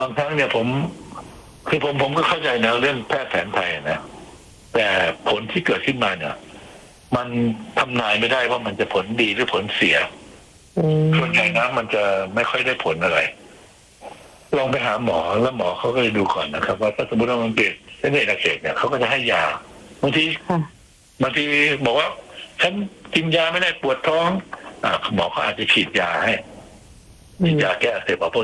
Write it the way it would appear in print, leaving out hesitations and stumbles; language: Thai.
บางครั้งเนี่ยผมก็เข้าใจนะเรื่องแพทย์แผนไทยนะแต่ผลที่เกิดขึ้นมาเนี่ย มันทำนายไม่ได้ว่ามันจะผลดีหรือผลเสียส่วนใหญ่นะมันจะไม่ค่อยได้ผลอะไรลองไปหาหมอแล้วหมอเขาก็จะดูก่อนนะครับ ว่าถ้าสมมติว่ามันเกิดเส้นเลือดอักเสบเนี่ยเขาก็จะให้ยาบางทีบอกว่าฉันกินยาไม่ได้ปวดท้องหมอเขาอาจจะฉีดยาให้ฉีดยาแก้อักเสบ